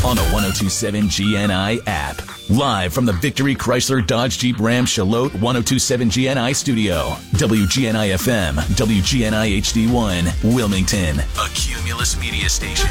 on the 102.7 GNI app. Live from the Victory Chrysler Dodge Jeep Ram Charlotte 102.7 GNI studio. WGNI FM, WGNI HD1, Wilmington, a Cumulus media station.